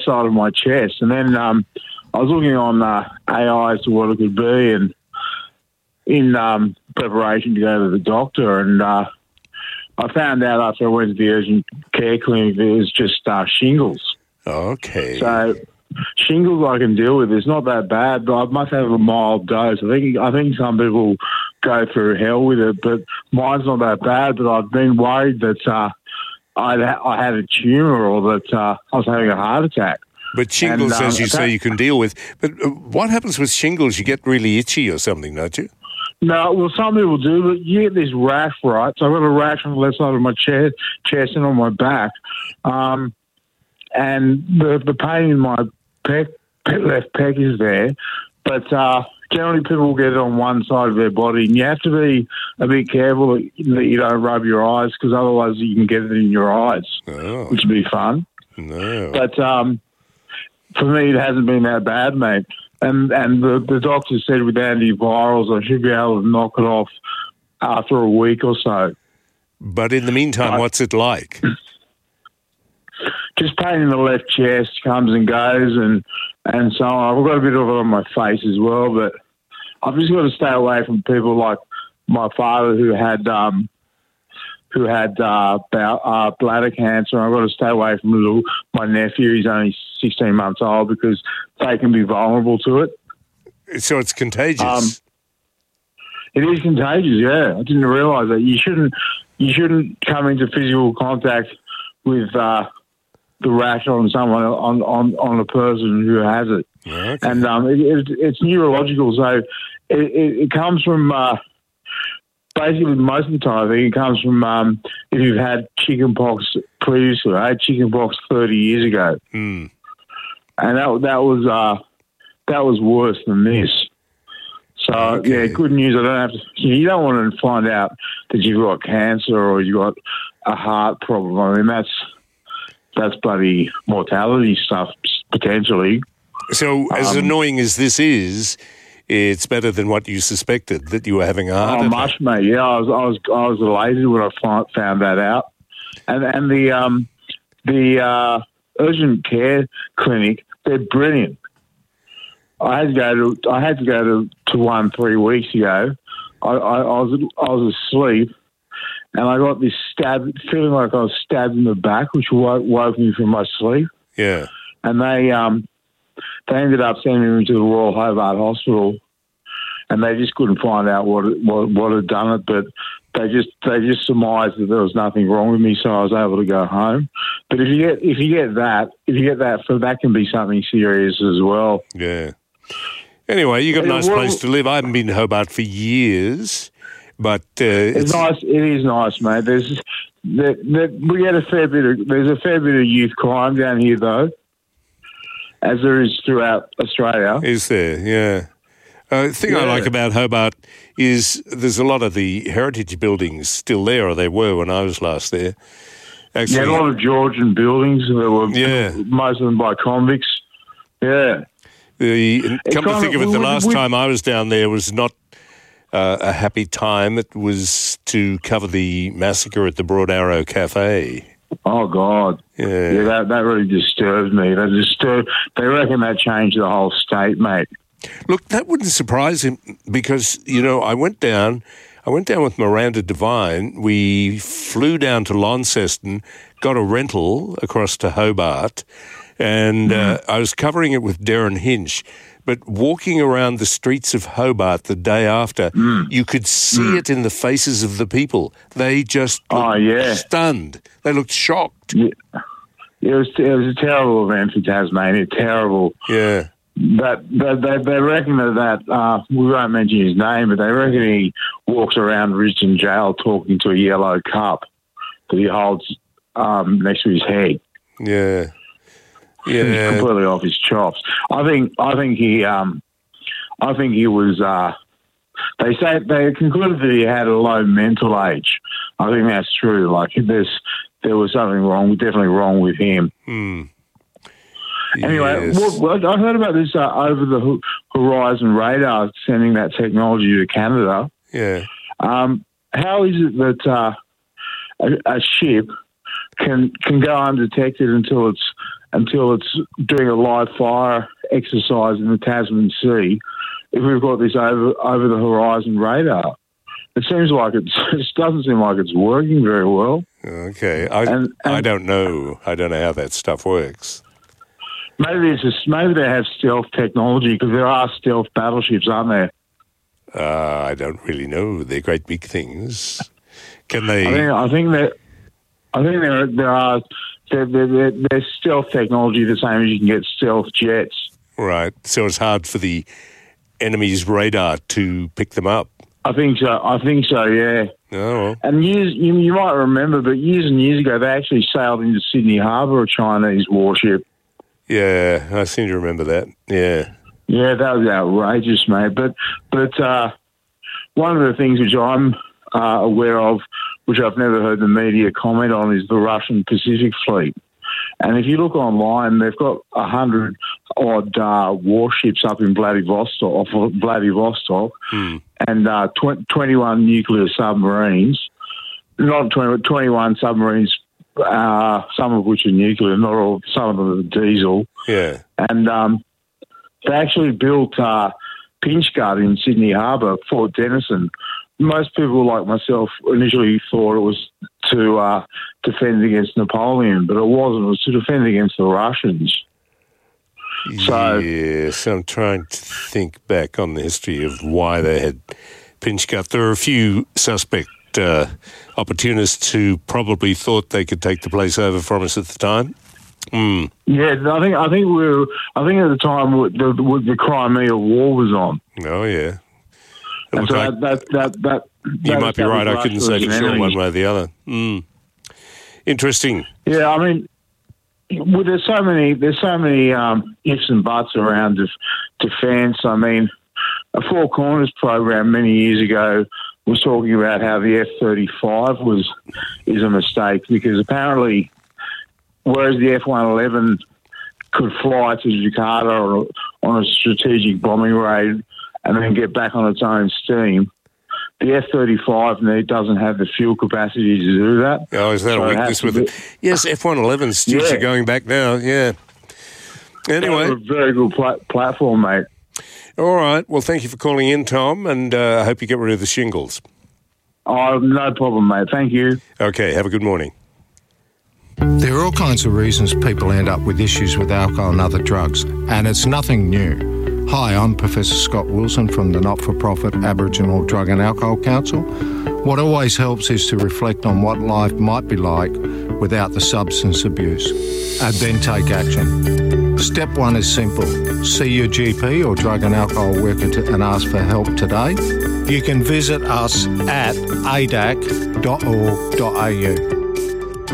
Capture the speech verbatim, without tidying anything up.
side of my chest. And then um, I was looking on uh, A I as to what it could be, and in um, preparation to go to the doctor, and uh, I found out after I went to the urgent care clinic that it was just uh, shingles. Okay. So shingles I can deal with. It's not that bad, but I must have a mild dose. I think I think some people go through hell with it, but mine's not that bad. But I've been worried that uh, I'd ha- I had a tumour or that uh, I was having a heart attack. But shingles, And, um, as you that- say, you can deal with. But uh, what happens with shingles? You get really itchy or something, don't you? No, well, some people do, but you get this rash, right? So I've got a rash on the left side of my chest, chest and on my back. Um, and the, the pain in my pec, left pec is there. But uh, generally people get it on one side of their body, and you have to be a bit careful that you don't rub your eyes, because otherwise you can get it in your eyes, Oh. which would be fun. No. But um, for me, it hasn't been that bad, mate. And and the, the doctor said with antivirals, I should be able to knock it off after a week or so. But in the meantime, I- what's it like? Just pain in the left chest comes and goes, and, and so on. I've got a bit of it on my face as well, but I've just got to stay away from people like my father who had um, who had uh, bowel, uh, bladder cancer. I've got to stay away from little my nephew. He's only sixteen months old, because they can be vulnerable to it. So it's contagious. Um, It is contagious, yeah. I didn't realise that. You shouldn't you shouldn't come into physical contact with uh, the rash on someone, on, on, on a person who has it. Okay. And um, it, it, it's neurological, so it, it, it comes from, uh, basically most of the time, I think it comes from um, if you've had chickenpox previously. I had chickenpox thirty years ago. Hmm. And that, that, was, uh, that was worse than this. So, Okay. yeah, good news. I don't have to. You don't want to find out that you've got cancer or you've got a heart problem. I mean, that's that's bloody mortality stuff, potentially. So as Um, annoying as this is, it's better than what you suspected, that you were having a heart Oh, attack. much, mate. Yeah, I was, I was, I was elated when I fi- found that out. And and the um the uh, urgent care clinic, they're brilliant. I had to go to I had to go to, to one three weeks ago. I, I, I was I was asleep, and I got this stab, feeling like I was stabbed in the back, which woke, woke me from my sleep. Yeah. And they um they ended up sending me to the Royal Hobart Hospital, and they just couldn't find out what it, what what had done it, but they just they just surmised that there was nothing wrong with me, so I was able to go home. But if you get if you get that if you get that, so that can be something serious as well. Yeah. Anyway, you got a Yeah, nice well- place to live. I haven't been to Hobart for years, but uh, It's, it's, nice. It is nice, mate. There's there, there, we get a fair bit of there's a fair bit of youth crime down here, though, as there is throughout Australia. is there? Yeah. Uh, the thing I Yeah. like about Hobart is there's a lot of the heritage buildings still there, or they were when I was last there. Yeah, Actually, a lot of Georgian buildings that were Yeah. most of them by convicts. Yeah. the, come to kinda- think of it, the we- last we- time I was down there was not uh, a happy time. It was to cover the massacre at the Broad Arrow Cafe. Oh God. Yeah. Yeah, that, that really disturbs me. That disturb. They reckon that changed the whole state, mate. Look, that wouldn't surprise him because, you know, I went down, I went down with Miranda Devine. We flew down to Launceston, got a rental across to Hobart, and uh, I was covering it with Darren Hinch. But walking around the streets of Hobart the day after, you could see it in the faces of the people. They just looked Oh, yeah. stunned. They looked shocked. Yeah. It was it was a terrible event for Tasmania. Terrible. Yeah. But they, they, they reckon that, that uh, we won't mention his name, but they reckon he walks around Risdon Jail talking to a yellow cup that he holds um, next to his head. Yeah. He's Yeah. completely off his chops. I think. I think he. Um, I think he was. Uh, they say they concluded that he had a low mental age. I think that's true. Like there's there was something wrong, definitely wrong with him. Hmm. Anyway, Yes. what, what, I heard about this uh, over the ho- horizon radar sending that technology to Canada. Yeah. Um, how is it that uh, a, a ship can can go undetected until it's until it's doing a live fire exercise in the Tasman Sea if we've got this over over the horizon radar. It seems like it's, it doesn't seem like it's working very well. Okay, I And- and- I don't know. I don't know how that stuff works. Maybe it's just, maybe they have stealth technology because there are stealth battleships, aren't there? Uh, I don't really know. They're great big things. Can they? I think I think that I think there there are there, there, there, there's stealth technology the same as you can get stealth jets. Right. So it's hard for the enemy's radar to pick them up. I think so. I think so. Yeah. Oh, well. And years you, you might remember, but years and years ago they actually sailed into Sydney Harbour, a Chinese warship. Yeah, I seem to remember that. Yeah. Yeah, that was outrageous, mate. But but uh, one of the things which I'm uh, aware of, which I've never heard the media comment on, is the Russian Pacific Fleet. And if you look online, they've got a hundred odd uh, warships up in Vladivostok, off of Vladivostok, Hmm. and uh, tw- twenty-one nuclear submarines. Not twenty, twenty-one submarines, uh, some of which are nuclear, not all. Some of them are diesel. Yeah. And um, they actually built uh, Pinch Gut in Sydney Harbour, Fort Denison. Most people, like myself, initially thought it was to uh, defend against Napoleon, but it wasn't. It was to defend against the Russians. So- yes, I'm trying to think back on the history of why they had pinch gut. There are a few suspect uh, opportunists who probably thought they could take the place over from us at the time. Mm. Yeah, I think I think we were. I think at the time the, the, the Crimea War was on. Oh, yeah. It And looked so like that, that, that, that, you that might be right. I couldn't say for sure one way or the other. Mm. Interesting. Yeah, I mean, well, there's so many, there's so many um, ifs and buts around def- defence. I mean, a Four Corners program many years ago was talking about how the F thirty-five was is a mistake because apparently, whereas the F one eleven could fly to Jakarta on a strategic bombing raid and then get back on its own steam, the F thirty-five now doesn't have the fuel capacity to do that. Oh, is that So a it weakness has with to it? Yes, F one elevens still Yeah. are going back now, yeah. Anyway, They're a very good pla- platform, mate. all right. Well, thank you for calling in, Tom, and uh, I hope you get rid of the shingles. Oh, no problem, mate. Thank you. Okay, have a good morning. There are all kinds of reasons people end up with issues with alcohol and other drugs, and it's nothing new. Hi, I'm Professor Scott Wilson from the not-for-profit Aboriginal Drug and Alcohol Council. What always helps is to reflect on what life might be like without the substance abuse, and then take action. Step one is simple. See your G P or drug and alcohol worker to, and ask for help today. You can visit us at a d a c dot org dot a u.